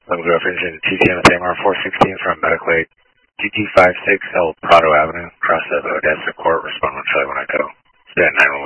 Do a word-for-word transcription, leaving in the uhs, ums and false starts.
Level Grove Engine T T M S A M R four sixteen from Medical Aid G T five six El Prado Avenue, cross of Odessa Court, respond one Charlie one Echo. Stand nine one.